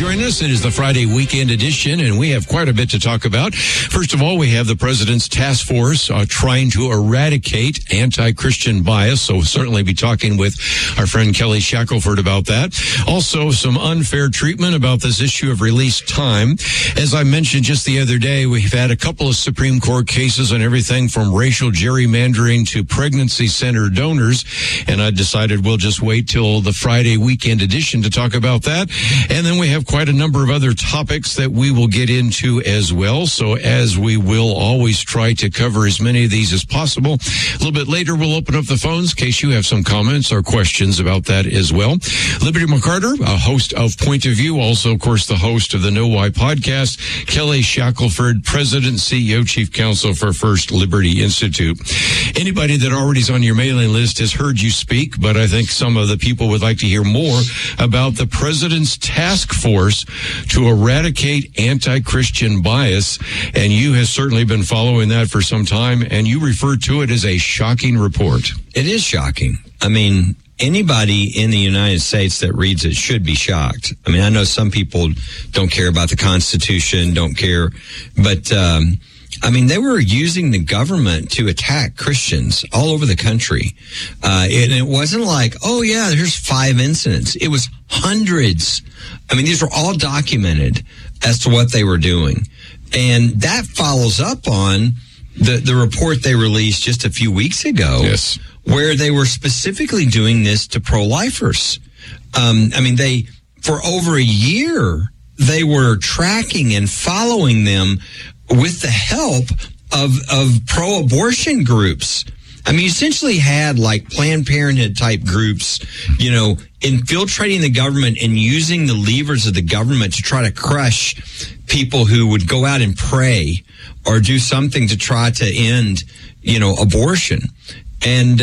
joining us. It is the Friday weekend edition, and we have quite a bit to talk about. First of all, we have the President's task force trying to eradicate anti-Christian bias, so we'll certainly be talking with our friend Kelly Shackelford about that. Also, some unfair treatment about this issue of release time. As I mentioned just the other day, we've had a couple of Supreme Court cases on everything from racial gerrymandering to pregnancy center donors, and I decided we'll just wait till the Friday weekend edition to talk about that. And then we have quite a number of other topics that we will get into as well. So as we will always try to cover as many of these as possible. A little bit later, we'll open up the phones in case you have some comments or questions about that as well. Liberty McCarter, a host of Point of View, also, of course, the host of the Know Why podcast. Kelly Shackelford, President, CEO, Chief Counsel for First Liberty Institute. Anybody that already is on your mailing list has heard you speak, but I think some of the people would like to hear more about the President's task force to eradicate anti-Christian bias, and you have certainly been following that for some time, and you refer to it as a shocking report. It is shocking. I mean, anybody in the United States that reads it should be shocked. I mean, I know some people don't care about the Constitution, don't care, but I mean, they were using the government to attack Christians all over the country. And it wasn't like, oh, yeah, here's 5 incidents. It was hundreds. I mean, these were all documented as to what they were doing. And that follows up on the report they released just a few weeks ago, yes, where they were specifically doing this to pro-lifers. I mean, for over a year, they were tracking and following them with the help of pro-abortion groups. I mean, you essentially had like Planned Parenthood type groups, you know, infiltrating the government and using the levers of the government to try to crush people who would go out and pray or do something to try to end, you know, abortion. And,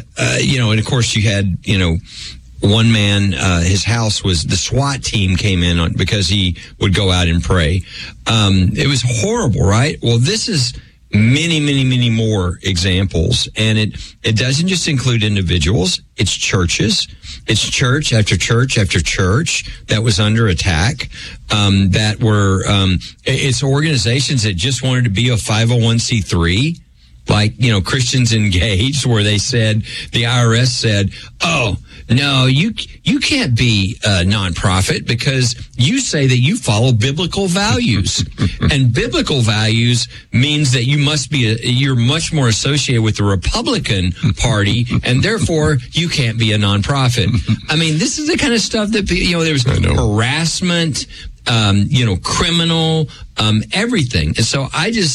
you know, and of course you had, you know, one man, his house was, the SWAT team came in on because he would go out and pray. It was horrible, right? Well, this is many, many, many more examples. And it doesn't just include individuals. It's churches. It's church after church after church that was under attack. That were, it's organizations that just wanted to be a 501c3. Like, you know, Christians Engaged, where they said, the IRS said, oh, no, you can't be a nonprofit because you say that you follow biblical values. And biblical values means that you must be you're much more associated with the Republican Party, and therefore you can't be a nonprofit. I mean, this is the kind of stuff that, you know, there's harassment, you know, criminal, everything. And so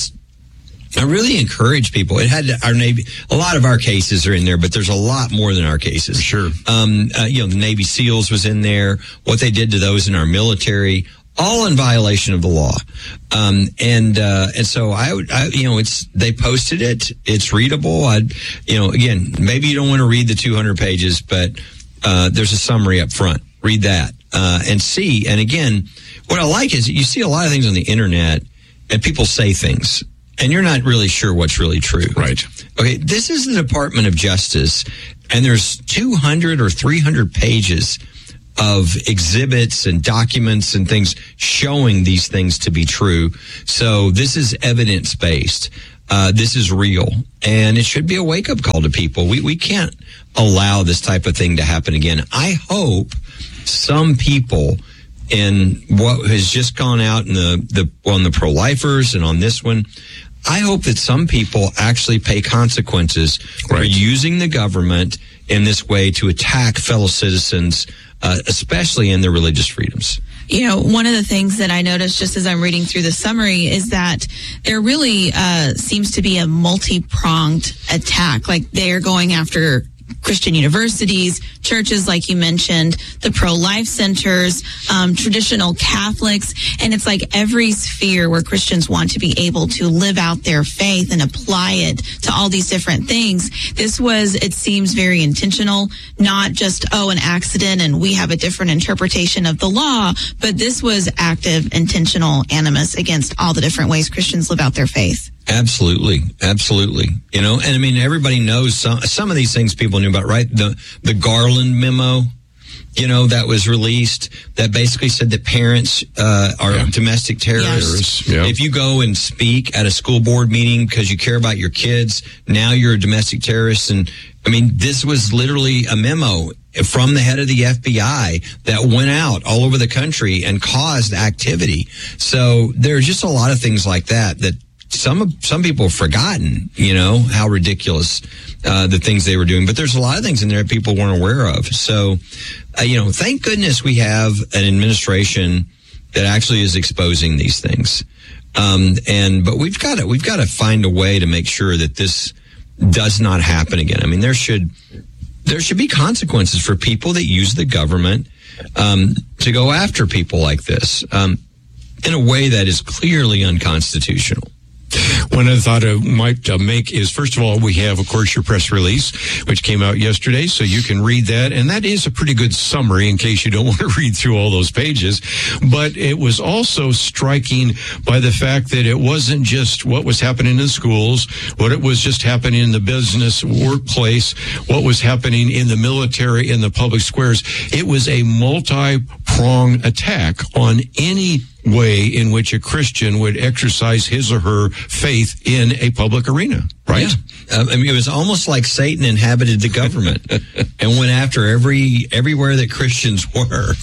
I really encourage people. It had our Navy. A lot of our cases are in there, but there's a lot more than our cases. Sure. You know, the Navy SEALs was in there. What they did to those in our military, all in violation of the law. And so I you know, they posted it. It's readable. You know, again, maybe you don't want to read the 200 pages, but there's a summary up front. Read that and see. And again, what I like is you see a lot of things on the internet, and people say things, and you're not really sure what's really true. Right. Okay, this is the Department of Justice, and there's 200 or 300 pages of exhibits and documents and things showing these things to be true. So this is evidence-based. This is real, and it should be a wake-up call to people. We can't allow this type of thing to happen again. I hope some people in what has just gone out in on the pro-lifers and on this one, I hope that some people actually pay consequences for using the government in this way to attack fellow citizens, especially in their religious freedoms. You know, one of the things that I noticed just as I'm reading through the summary is that there really seems to be a multi-pronged attack. Like they're going after Christian universities, churches, like you mentioned, the pro-life centers, traditional Catholics, and it's like every sphere where Christians want to be able to live out their faith and apply it to all these different things. This was, it seems, very intentional, not just, an accident and we have a different interpretation of the law, but this was active, intentional animus against all the different ways Christians live out their faith. Absolutely. Absolutely. You know, and I mean, everybody knows some of these things people knew about, right? The Garland memo, that was released that basically said that parents are domestic terrorists. Yes. If you go and speak at a school board meeting because you care about your kids, now you're a domestic terrorist. And I mean, this was literally a memo from the head of the FBI that went out all over the country and caused activity. So there's just a lot of things like that some people have forgotten, how ridiculous the things they were doing. But there's a lot of things in there people weren't aware of. So, thank goodness we have an administration that actually is exposing these things. But we've got to find a way to make sure that this does not happen again. I mean, there should be consequences for people that use the government to go after people like this in a way that is clearly unconstitutional. One other thought I might make is, first of all, we have, of course, your press release, which came out yesterday, so you can read that. And that is a pretty good summary in case you don't want to read through all those pages. But it was also striking by the fact that it wasn't just what was happening in schools, what it was just happening in the business workplace, what was happening in the military, in the public squares. It was a multi-pronged attack on any way in which a Christian would exercise his or her faith in a public arena, right? Yeah. It was almost like Satan inhabited the government and went after everywhere that Christians were,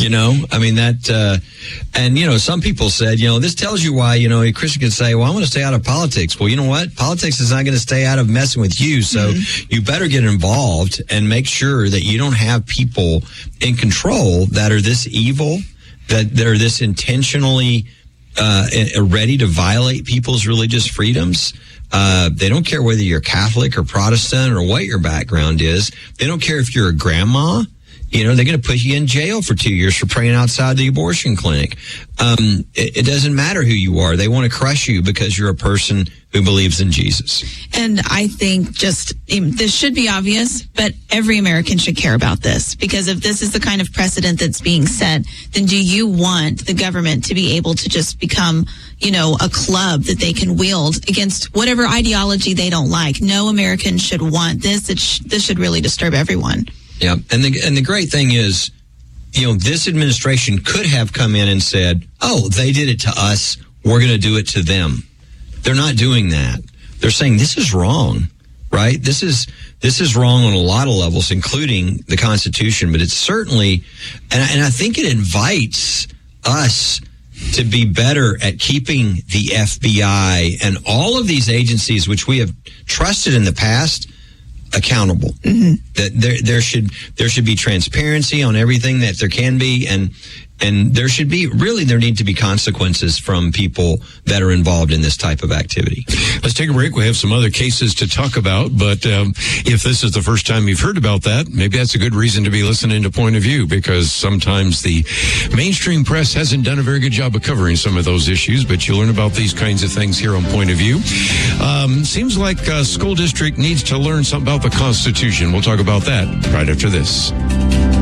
some people said, this tells you why, a Christian can say, well, I want to stay out of politics. Well, you know what? Politics is not going to stay out of messing with you. So you better get involved and make sure that you don't have people in control that are this evil, that they're this intentionally ready to violate people's religious freedoms. They don't care whether you're Catholic or Protestant or what your background is. They don't care if you're a grandma. They're going to put you in jail for 2 years for praying outside the abortion clinic. It doesn't matter who you are. They want to crush you because you're a person who believes in Jesus. And I think this should be obvious, but every American should care about this, because if this is the kind of precedent that's being set, then do you want the government to be able to just become, a club that they can wield against whatever ideology they don't like? No American should want this. This should really disturb everyone. Yeah, and the great thing is, this administration could have come in and said, "Oh, they did it to us. We're going to do it to them." They're not doing that. They're saying this is wrong, right? This is wrong on a lot of levels, including the Constitution. But it's certainly, and I think it invites us to be better at keeping the FBI and all of these agencies, which we have trusted in the past, accountable. That there should be transparency on everything that there can be, and there need to be consequences from people that are involved in this type of activity. Let's take a break. We have some other cases to talk about, but if this is the first time you've heard about that, maybe that's a good reason to be listening to Point of View, because sometimes the mainstream press hasn't done a very good job of covering some of those issues, but you'll learn about these kinds of things here on Point of View. Seems like a school district needs to learn something about the Constitution. We'll talk about that right after this.